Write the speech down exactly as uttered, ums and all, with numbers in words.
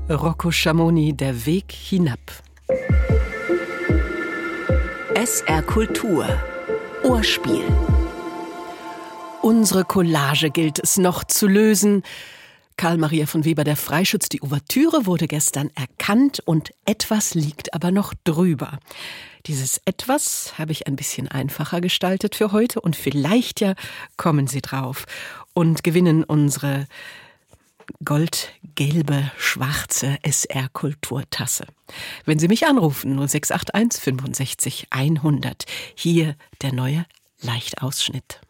Rocco Schamoni, Der Weg hinab. S R Kultur. Ohrspiel. Unsere Collage gilt es noch zu lösen. Karl Maria von Weber, der Freischütz, die Ouvertüre wurde gestern erkannt und etwas liegt aber noch drüber. Dieses Etwas habe ich ein bisschen einfacher gestaltet für heute und vielleicht ja kommen Sie drauf und gewinnen unsere goldgelbe, schwarze S R-Kulturtasse. Wenn Sie mich anrufen, null sechs acht eins fünfundsechzig hundert. Hier der neue Leichtausschnitt.